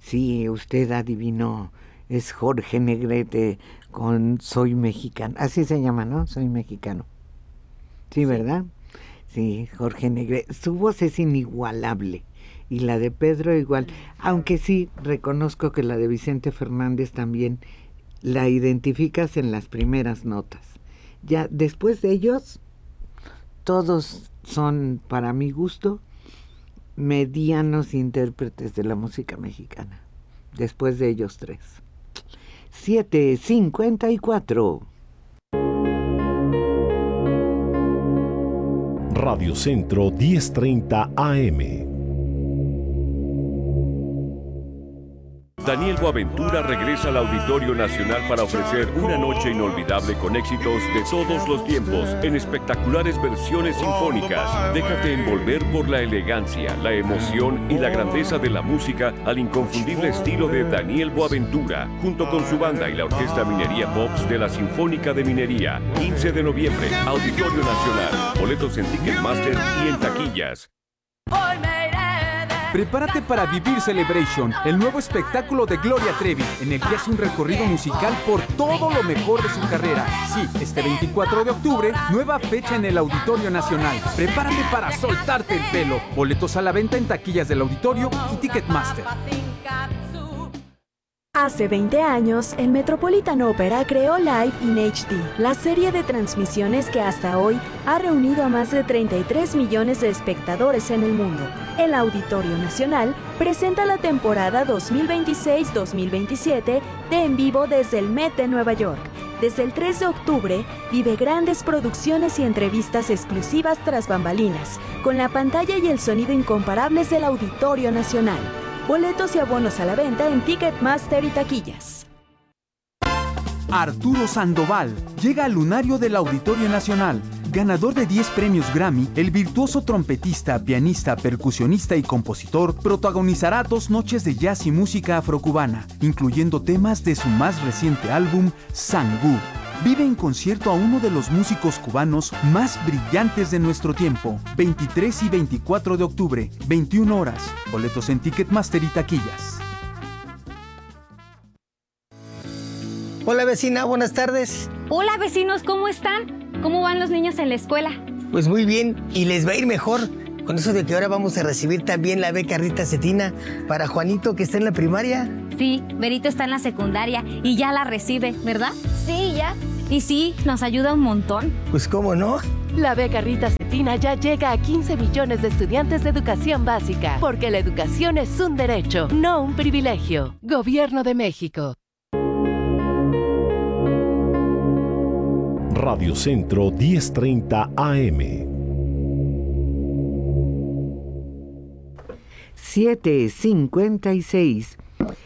Sí, usted adivinó, es Jorge Negrete con Soy Mexicano. Así se llama, ¿no? Soy Mexicano. Sí, ¿verdad? Sí, Jorge Negrete. Su voz es inigualable. Y la de Pedro igual. Aunque sí, reconozco que la de Vicente Fernández también la identificas en las primeras notas. Ya después de ellos, todos son, para mi gusto, medianos intérpretes de la música mexicana. Después de ellos tres. 7:54. Radio Centro 1030 AM. Daniel Boaventura regresa al Auditorio Nacional para ofrecer una noche inolvidable con éxitos de todos los tiempos en espectaculares versiones sinfónicas. Déjate envolver por la elegancia, la emoción y la grandeza de la música al inconfundible estilo de Daniel Boaventura, junto con su banda y la Orquesta Minería Pops de la Sinfónica de Minería. 15 de noviembre, Auditorio Nacional. Boletos en Ticketmaster y en taquillas. Prepárate para Vivir Celebration, el nuevo espectáculo de Gloria Trevi, en el que hace un recorrido musical por todo lo mejor de su carrera. Sí, este 24 de octubre, nueva fecha en el Auditorio Nacional. Prepárate para soltarte el pelo. Boletos a la venta en taquillas del Auditorio y Ticketmaster. Hace 20 años, el Metropolitan Opera creó Live in HD, la serie de transmisiones que hasta hoy ha reunido a más de 33 millones de espectadores en el mundo. El Auditorio Nacional presenta la temporada 2026-2027 de En Vivo desde el Met de Nueva York. Desde el 3 de octubre, vive grandes producciones y entrevistas exclusivas tras bambalinas, con la pantalla y el sonido incomparables del Auditorio Nacional. Boletos y abonos a la venta en Ticketmaster y taquillas. Arturo Sandoval llega al lunario del Auditorio Nacional. Ganador de 10 premios Grammy, el virtuoso trompetista, pianista, percusionista y compositor protagonizará 2 noches de jazz y música afrocubana, incluyendo temas de su más reciente álbum, Sangú. Vive en concierto a uno de los músicos cubanos más brillantes de nuestro tiempo. 23 y 24 de octubre, 21 horas. Boletos en Ticketmaster y taquillas. Hola vecina, buenas tardes. Hola vecinos, ¿cómo están? ¿Cómo van los niños en la escuela? Pues muy bien, y les va a ir mejor. Con eso de que ahora vamos a recibir también la beca Rita Cetina para Juanito, que está en la primaria. Sí, Berito está en la secundaria y ya la recibe, ¿verdad? Sí, ya. Y sí, nos ayuda un montón. Pues cómo no. La beca Rita Cetina ya llega a 15 millones de estudiantes de educación básica, porque la educación es un derecho, no un privilegio. Gobierno de México. Radio Centro 1030 AM. 7:56.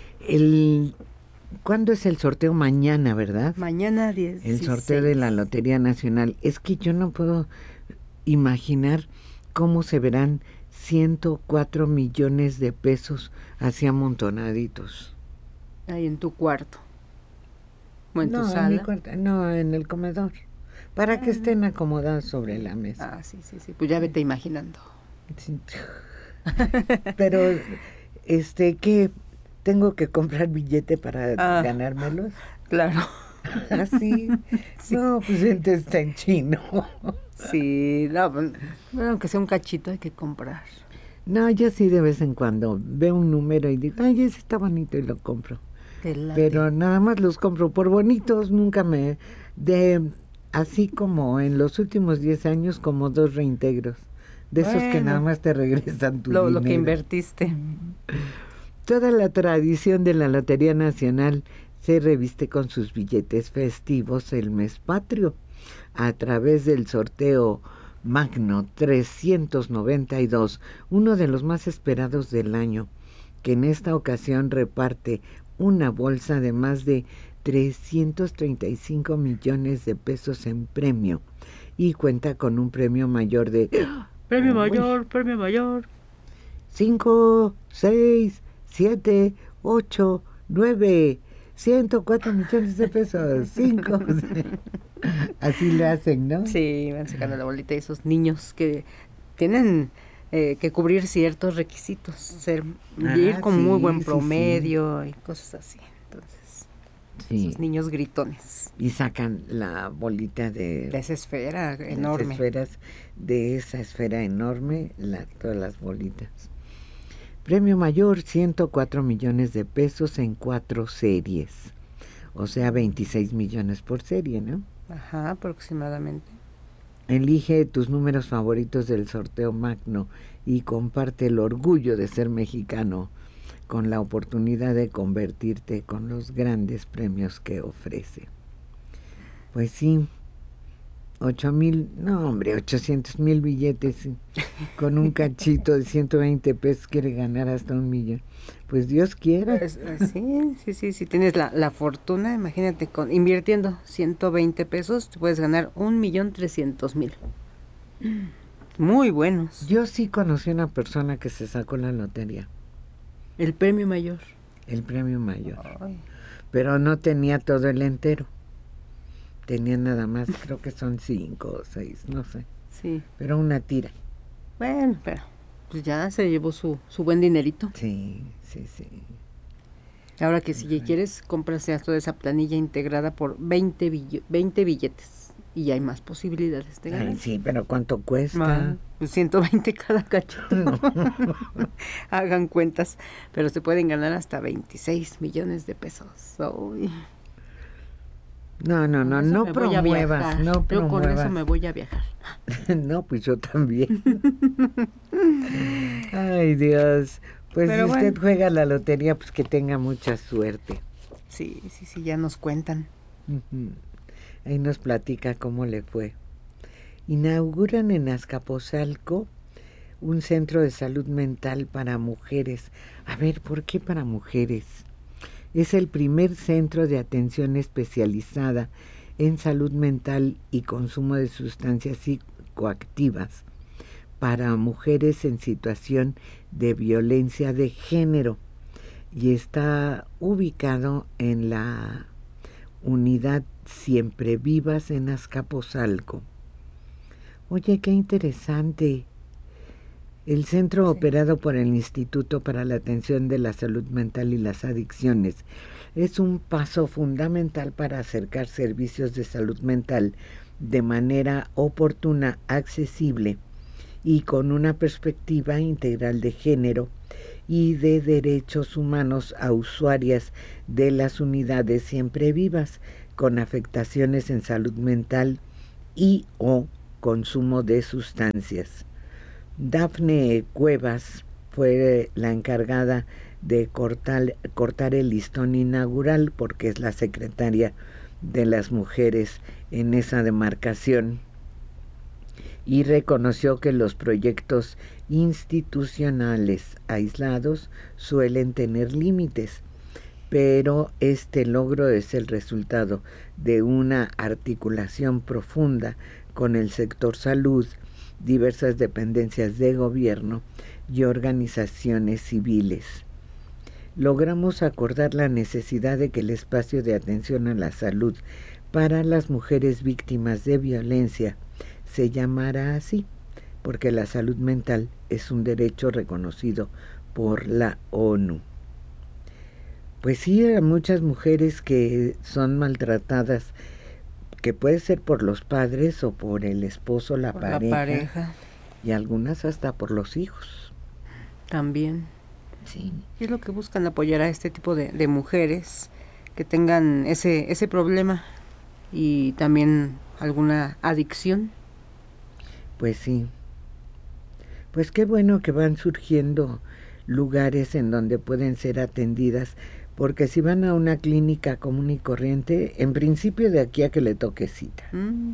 ¿Cuándo es el sorteo? Mañana, ¿verdad? Mañana 10. El sorteo de la Lotería Nacional. Es que yo no puedo imaginar cómo se verán 104 millones de pesos así amontonaditos. Ahí en tu cuarto. ¿O en tu No, sala? en mi cuarto, no, en el comedor. Para que estén acomodados sobre la mesa. Ah, sí. Pues ya vete imaginando. Sí. Pero, ¿qué? ¿Tengo que comprar billete para ganármelos? Claro. ¿Así? Sí. No, pues entonces está en chino. Sí, no, bueno, aunque sea un cachito hay que comprar. No, yo sí de vez en cuando veo un número y digo, ay, ese está bonito y lo compro. Pero nada más los compro por bonitos, nunca así como en los últimos 10 años, como 2 reintegros. De esos que nada más te regresan tu dinero. Lo que invertiste. Toda la tradición de la Lotería Nacional se reviste con sus billetes festivos el mes patrio, a través del sorteo Magno 392, uno de los más esperados del año, que en esta ocasión reparte una bolsa de más de 335 millones de pesos en premio y cuenta con un premio mayor de... Premio mayor. 5, 6, 7, 8, 9, 104 millones de pesos. 5. Así le hacen, ¿no? Sí, van sacando la bolita y esos niños que tienen que cubrir ciertos requisitos, ir con muy buen promedio y cosas así. Entonces, esos niños gritones. Y sacan la bolita de esa esfera enorme. Las esferas, de esa esfera enorme, todas las bolitas. Premio mayor, 104 millones de pesos en 4 series. O sea, 26 millones por serie, ¿no? Ajá, aproximadamente. Elige tus números favoritos del sorteo magno y comparte el orgullo de ser mexicano con la oportunidad de convertirte con los grandes premios que ofrece. Pues sí, 800,000 billetes con un cachito de 120 pesos quiere ganar hasta 1,000,000. Pues Dios quiera. Sí, tienes la fortuna, imagínate, invirtiendo 120 pesos, te puedes ganar 1,300,000. Muy buenos. Yo sí conocí a una persona que se sacó la lotería. El premio mayor. El premio mayor. Ay. Pero no tenía todo el entero. Tenía nada más, creo que son 5 o 6, no sé. Sí. Pero una tira. Bueno, pero pues ya se llevó su buen dinerito. Sí. Ahora que si quieres, compras ya toda esa planilla integrada por 20 billetes. Y hay más posibilidades de ganar. Ay, sí, pero ¿cuánto cuesta? Pues 120 cada cachito. No. Hagan cuentas. Pero se pueden ganar hasta 26 millones de pesos. Uy. No promuevas, no promuevas. Yo con eso me voy a viajar. No, pues yo también. Ay, Dios. Pues pero si usted juega la lotería, pues que tenga mucha suerte. Sí, ya nos cuentan. Ahí nos platica cómo le fue. Inauguran en Azcapotzalco un centro de salud mental para mujeres. A ver, ¿por qué para mujeres? Es el primer centro de atención especializada en salud mental y consumo de sustancias psicoactivas para mujeres en situación de violencia de género y está ubicado en la unidad Siempre Vivas en Azcapotzalco. Oye, qué interesante. El centro operado por el Instituto para la Atención de la Salud Mental y las Adicciones es un paso fundamental para acercar servicios de salud mental de manera oportuna, accesible y con una perspectiva integral de género y de derechos humanos a usuarias de las unidades Siempre Vivas con afectaciones en salud mental y o consumo de sustancias. Dafne Cuevas fue la encargada de cortar el listón inaugural porque es la secretaria de las mujeres en esa demarcación y reconoció que los proyectos institucionales aislados suelen tener límites, pero este logro es el resultado de una articulación profunda con el sector salud, diversas dependencias de gobierno y organizaciones civiles. Logramos acordar la necesidad de que el espacio de atención a la salud para las mujeres víctimas de violencia se llamara así, porque la salud mental es un derecho reconocido por la ONU. Pues sí, hay muchas mujeres que son maltratadas, que puede ser por los padres o por el esposo, la pareja, y algunas hasta por los hijos. También. Sí. Y es lo que buscan, apoyar a este tipo de mujeres que tengan ese problema y también alguna adicción. Pues sí. Pues qué bueno que van surgiendo lugares en donde pueden ser atendidas, porque si van a una clínica común y corriente, en principio de aquí a que le toque cita.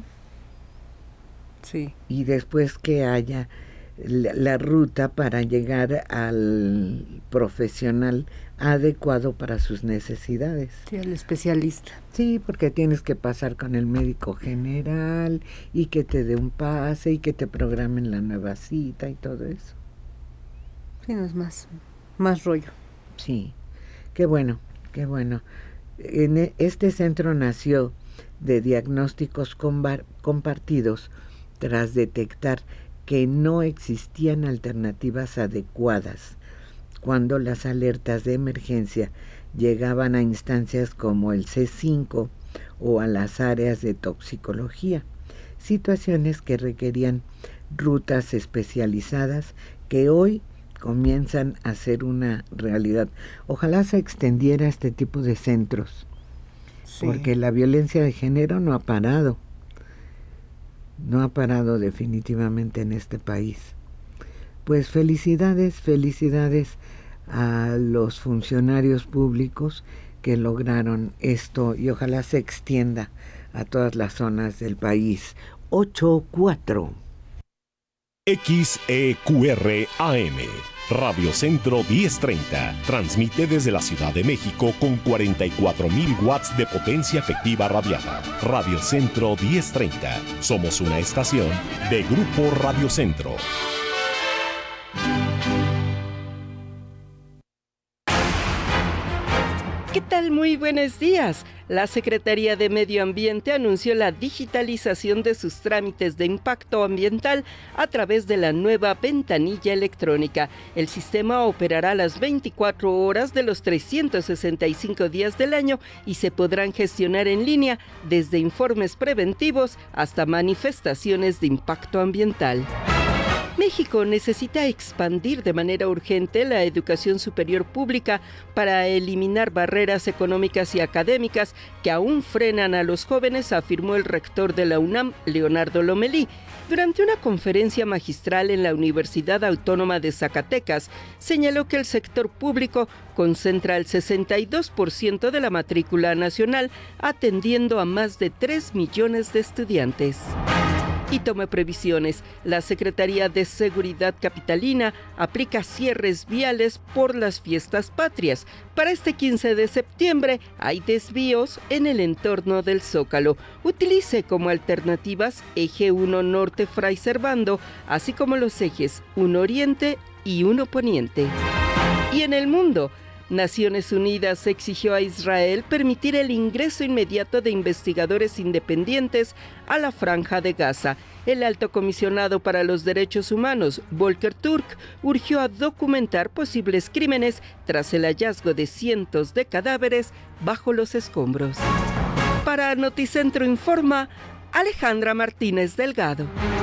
Sí. Y después que haya la ruta para llegar al profesional adecuado para sus necesidades. Sí, al especialista. Sí, porque tienes que pasar con el médico general y que te dé un pase y que te programen la nueva cita y todo eso. Sí, no es más rollo. Sí. Qué bueno, qué bueno. Este centro nació de diagnósticos compartidos tras detectar que no existían alternativas adecuadas cuando las alertas de emergencia llegaban a instancias como el C5 o a las áreas de toxicología, situaciones que requerían rutas especializadas que hoy comienzan a ser una realidad. Ojalá se extendiera este tipo de centros, porque la violencia de género no ha parado definitivamente en este país. Pues felicidades a los funcionarios públicos que lograron esto y ojalá se extienda a todas las zonas del país. 8-4. XEQR AM, Radio Centro 1030, transmite desde la Ciudad de México con 44.000 watts de potencia efectiva radiada. Radio Centro 1030, somos una estación de Grupo Radio Centro. ¿Qué tal? Muy buenos días. La Secretaría de Medio Ambiente anunció la digitalización de sus trámites de impacto ambiental a través de la nueva ventanilla electrónica. El sistema operará las 24 horas de los 365 días del año y se podrán gestionar en línea desde informes preventivos hasta manifestaciones de impacto ambiental. México necesita expandir de manera urgente la educación superior pública para eliminar barreras económicas y académicas que aún frenan a los jóvenes, afirmó el rector de la UNAM, Leonardo Lomelí. Durante una conferencia magistral en la Universidad Autónoma de Zacatecas, señaló que el sector público concentra el 62% de la matrícula nacional, atendiendo a más de 3 millones de estudiantes. Y tome previsiones. La Secretaría de Seguridad Capitalina aplica cierres viales por las fiestas patrias. Para este 15 de septiembre hay desvíos en el entorno del Zócalo. Utilice como alternativas Eje 1 Norte Fray Servando, así como los ejes 1 Oriente y 1 Poniente. Y en el mundo, Naciones Unidas exigió a Israel permitir el ingreso inmediato de investigadores independientes a la Franja de Gaza. El alto comisionado para los derechos humanos, Volker Turk, urgió a documentar posibles crímenes tras el hallazgo de cientos de cadáveres bajo los escombros. Para Noticentro Informa, Alejandra Martínez Delgado.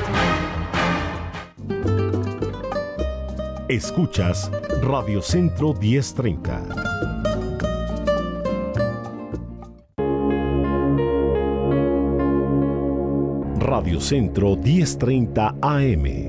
Escuchas Radio Centro 1030. Radio Centro 1030 AM.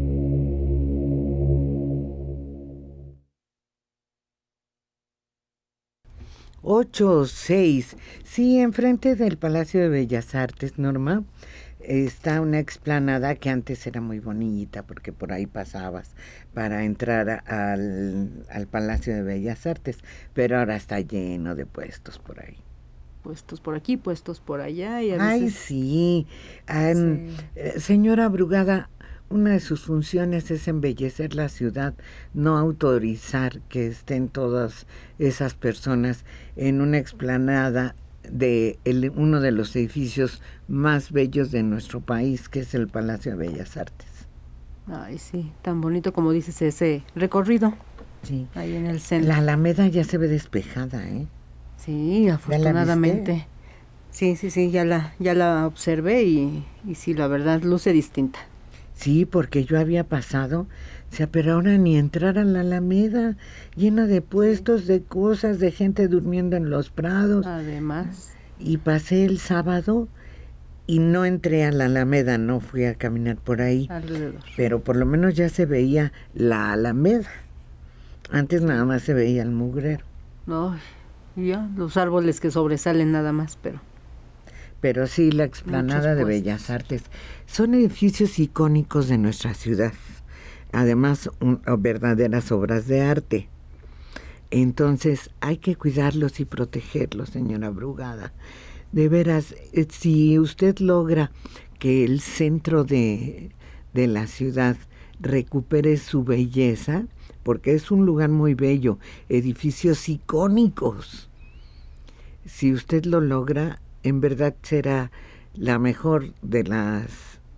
Ocho, 6. Sí, enfrente del Palacio de Bellas Artes, Norma, está una explanada que antes era muy bonita porque por ahí pasabas para entrar al Palacio de Bellas Artes, pero ahora está lleno de puestos por ahí. Puestos por aquí, puestos por allá. Y a veces... Ay, sí. Señora Brugada, una de sus funciones es embellecer la ciudad, no autorizar que estén todas esas personas en una explanada de uno de los edificios más bellos de nuestro país, que es el Palacio de Bellas Artes. Ay, sí, tan bonito como dices ese recorrido. Sí. Ahí en el centro. La Alameda ya se ve despejada, ¿eh? Sí, afortunadamente. Sí, ya la observé y sí, la verdad, luce distinta. Sí, porque yo había pasado, pero ahora ni entrar a la Alameda, llena de puestos, de cosas, de gente durmiendo en los prados. Además. Y pasé el sábado y no entré a la Alameda, no fui a caminar por ahí. Alrededor. Pero por lo menos ya se veía la Alameda. Antes nada más se veía el mugrero. No, ya, los árboles que sobresalen nada más, Pero sí, la explanada de Bellas Artes. Son edificios icónicos de nuestra ciudad. Además, verdaderas obras de arte. Entonces, hay que cuidarlos y protegerlos, señora Brugada. De veras, si usted logra que el centro de la ciudad recupere su belleza, porque es un lugar muy bello, edificios icónicos. Si usted lo logra, en verdad será la mejor de las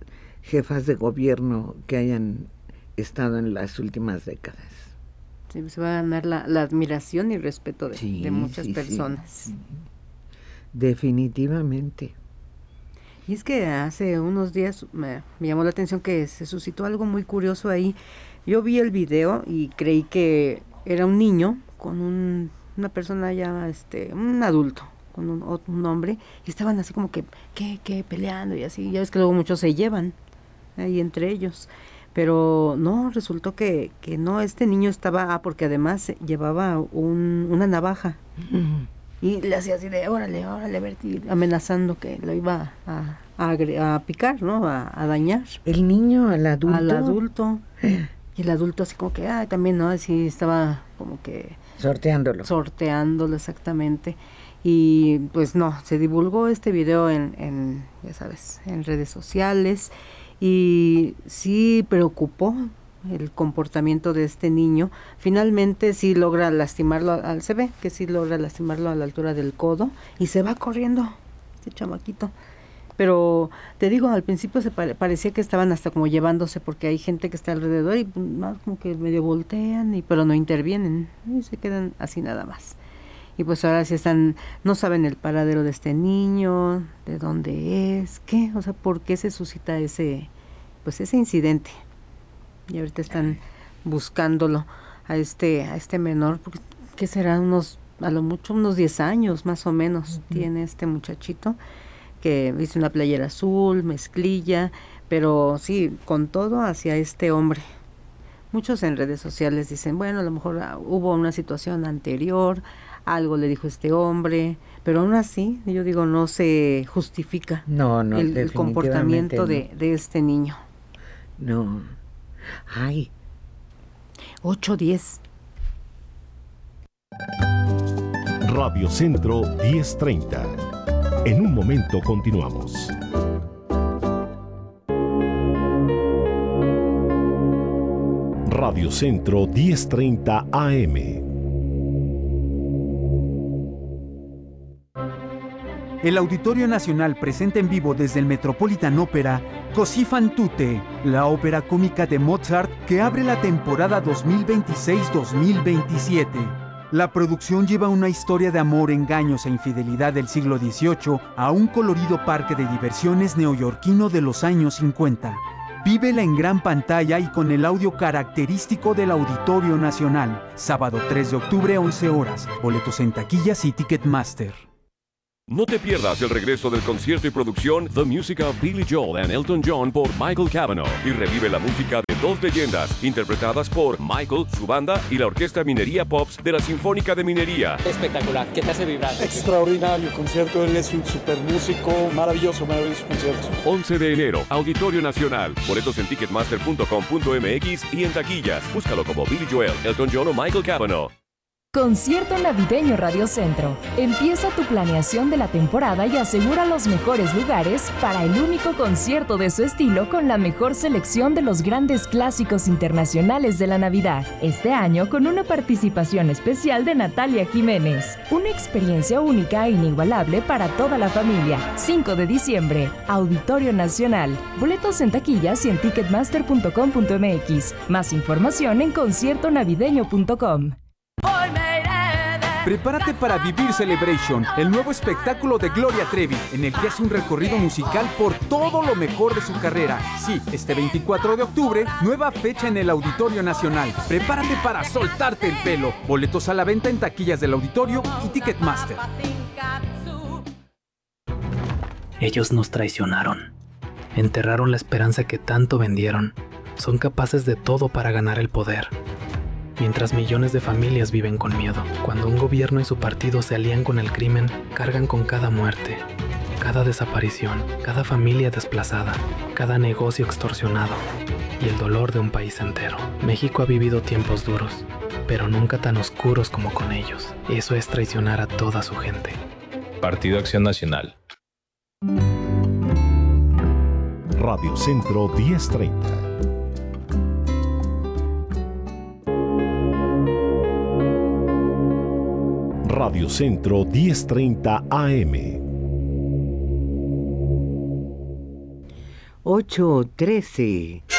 jefas de gobierno que hayan estado en las últimas décadas. Sí, se va a ganar la admiración y respeto de muchas personas. Sí. Definitivamente. Y es que hace unos días me llamó la atención que se suscitó algo muy curioso ahí. Yo vi el video y creí que era un niño con una persona ya, un adulto, con un hombre, y estaban así como que peleando y así. Ya ves que luego muchos se llevan ahí entre ellos. Pero no, resultó que no, este niño estaba, porque además llevaba una navaja. Y le hacía así de, órale, Bertie, amenazando que lo iba a picar, ¿no? A dañar. ¿El niño al adulto? Al adulto. Y el adulto así como que, también, ¿no? Así estaba como que... Sorteándolo, exactamente. Y pues no, se divulgó este video en ya sabes, en redes sociales. Y sí preocupó el comportamiento de este niño. Finalmente sí logra lastimarlo, se ve que sí logra lastimarlo a la altura del codo y se va corriendo este chamaquito. Pero te digo, al principio parecía que estaban hasta como llevándose, porque hay gente que está alrededor y más como que medio voltean, pero no intervienen y se quedan así nada más. Y pues ahora sí no saben el paradero de este niño, de dónde es, qué, o sea, por qué se suscita ese incidente. Y ahorita están buscándolo a este menor, porque ¿qué será? A lo mucho unos 10 años más o menos tiene este muchachito, que viste una playera azul, mezclilla, pero sí, con todo hacia este hombre. Muchos en redes sociales dicen, bueno, a lo mejor hubo una situación anterior, algo le dijo este hombre, pero aún así, yo digo, no se justifica el comportamiento de este niño. No. Ay. 8:10. Radio Centro 1030. En un momento continuamos. Radio Centro 1030 AM. El Auditorio Nacional presenta en vivo desde el Metropolitan Opera Così fan tutte, la ópera cómica de Mozart que abre la temporada 2026-2027. La producción lleva una historia de amor, engaños e infidelidad del siglo XVIII a un colorido parque de diversiones neoyorquino de los años 50. Vívela en gran pantalla y con el audio característico del Auditorio Nacional. Sábado 3 de octubre, 11 horas. Boletos en taquillas y Ticketmaster. No te pierdas el regreso del concierto y producción The Music of Billy Joel and Elton John por Michael Cavanaugh y revive la música de dos leyendas interpretadas por Michael, su banda y la Orquesta Minería Pops de la Sinfónica de Minería. Espectacular, ¿qué te hace vibrar? Extraordinario concierto, él es un super músico, maravilloso concierto. 11 de enero, Auditorio Nacional. Boletos en ticketmaster.com.mx y en taquillas. Búscalo como Billy Joel, Elton John o Michael Cavanaugh. Concierto Navideño Radio Centro. Empieza tu planeación de la temporada y asegura los mejores lugares para el único concierto de su estilo con la mejor selección de los grandes clásicos internacionales de la Navidad. Este año con una participación especial de Natalia Jiménez. Una experiencia única e inigualable para toda la familia. 5 de diciembre, Auditorio Nacional. Boletos en taquillas y en ticketmaster.com.mx. Más información en conciertonavideño.com. Prepárate para vivir Celebration, el nuevo espectáculo de Gloria Trevi, en el que hace un recorrido musical por todo lo mejor de su carrera. Sí, este 24 de octubre, nueva fecha en el Auditorio Nacional. Prepárate para soltarte el pelo. Boletos a la venta en taquillas del Auditorio y Ticketmaster. Ellos nos traicionaron. Enterraron la esperanza que tanto vendieron. Son capaces de todo para ganar el poder. Mientras millones de familias viven con miedo, cuando un gobierno y su partido se alían con el crimen, cargan con cada muerte, cada desaparición, cada familia desplazada, cada negocio extorsionado y el dolor de un país entero. México ha vivido tiempos duros, pero nunca tan oscuros como con ellos. Eso es traicionar a toda su gente. Partido Acción Nacional. Radio Centro 1030. Radio Centro 1030 AM. 8:13.